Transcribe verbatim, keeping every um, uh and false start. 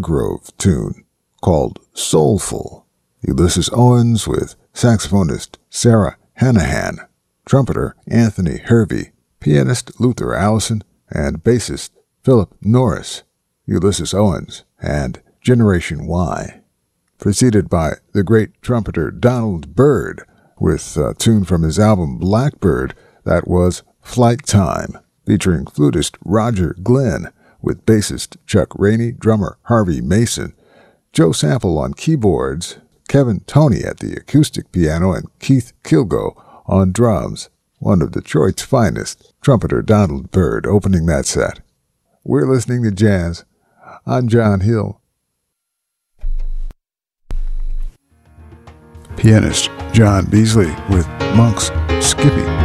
Hargrove tune called Soulful. Ulysses Owens with saxophonist Sarah Hanahan, trumpeter Anthony Hervey, pianist Luther Allison, and bassist Philip Norris. Ulysses Owens and Generation Y. Preceded by the great trumpeter Donald Byrd with a tune from his album Blackbird that was Flight Time, featuring flutist Roger Glenn with bassist Chuck Rainey, drummer Harvey Mason, Joe Sample on keyboards, Kevin Toney at the acoustic piano, and Keith Kilgo on drums. One of Detroit's finest, trumpeter Donald Byrd, opening that set. We're listening to jazz. I'm John Hill. Pianist John Beasley with Monk's Skippy.